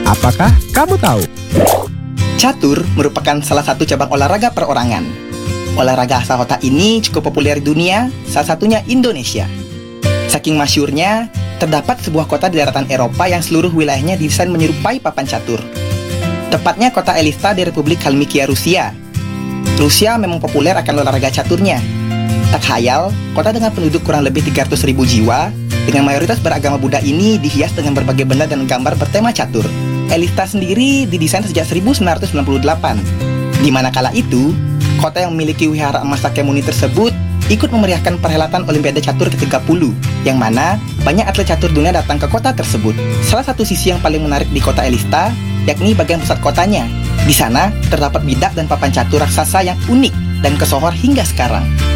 Apakah kamu tahu? Catur merupakan salah satu cabang olahraga perorangan. Olahraga asal kota ini cukup populer di dunia, salah satunya Indonesia. Saking masyhurnya, terdapat sebuah kota di daratan Eropa yang seluruh wilayahnya didesain menyerupai papan catur. Tepatnya kota Elista di Republik Kalmykia, Rusia. Rusia memang populer akan olahraga caturnya. Tak khayal, kota dengan penduduk kurang lebih 300.000 jiwa, dengan mayoritas beragama Buddha ini dihias dengan berbagai benda dan gambar bertema catur. Elista sendiri didesain sejak 1998. Di mana kala itu, kota yang memiliki wihara emas Sakyamuni tersebut ikut memeriahkan perhelatan Olimpiade Catur ke-30, yang mana banyak atlet catur dunia datang ke kota tersebut. Salah satu sisi yang paling menarik di kota Elista, yakni bagian pusat kotanya. Di sana terdapat bidak dan papan catur raksasa yang unik dan kesohor hingga sekarang.